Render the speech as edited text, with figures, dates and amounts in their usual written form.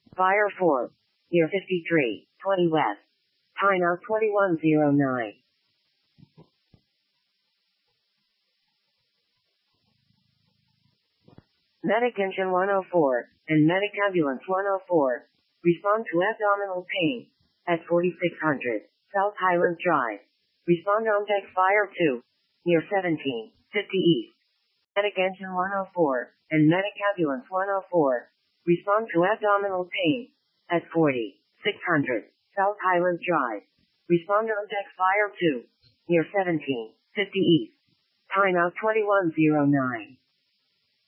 Fire 4. Near 53, 20 west. Time out 2109. Medic engine 104, and medic ambulance 104. Respond to abdominal pain. At 4600, South Highland Drive. Respond on deck Fire 2. Near 1750 east. Medic engine 104, and medic ambulance 104. Respond to abdominal pain. At 4600, South Highland Drive. Respond on deck Fire 2. Near 1750 east. Time out 2109.